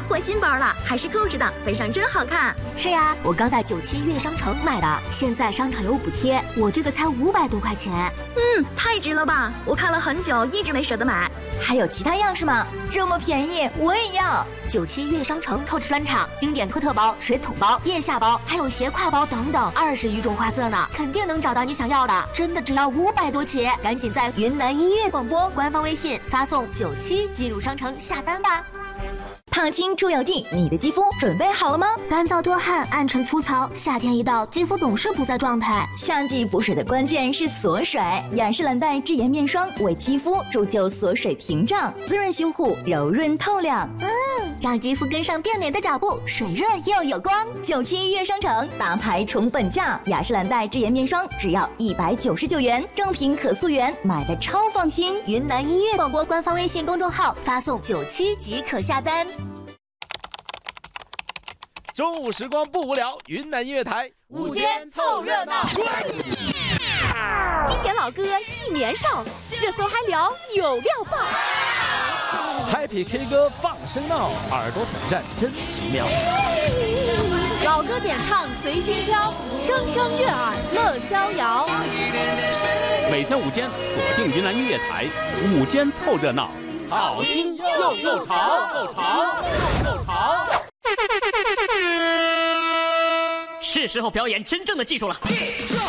换新包了，还是扣着的，背上真好看。 是呀，我刚在97悦商城买的，现在商场有补贴，我这个才500多块钱。 太值了吧！我看了很久，一直没舍得买。 还有其他样式吗？这么便宜，我也要。 97悦商城 Coach 专场，经典托特包、水桶包、腋下包，还有斜挎包等等，20余种花色呢，肯定能找到你想要的。真的只要500多起，赶紧在云南音乐广播官方微信发送97进入商城下单吧。 烫青出油剂，你的肌肤准备好了吗？ 干燥多汗、暗沉粗糙，夏天一到，肌肤总是不在状态。 夏季补水的关键是锁水，雅诗兰黛智妍面霜为肌肤铸就锁水屏障，滋润修护，柔润透亮。 让肌肤跟上变美的脚步，水润又有光。 97悦商城大牌宠粉价，雅诗兰黛智妍面霜只要199元，正品可溯源，买的超放心。 云南音乐广播官方微信公众号发送97即可下单。 中午时光不无聊，云南音乐台午间凑热闹。经典老歌一年少，热搜嗨聊有料爆。 Happy K 歌放声闹，耳朵挑战真奇妙。 老歌点唱随心飘，声声悦耳乐逍遥。 每天午间锁定云南音乐台，午间凑热闹，好听又潮，够潮。是时候表演真正的技术了。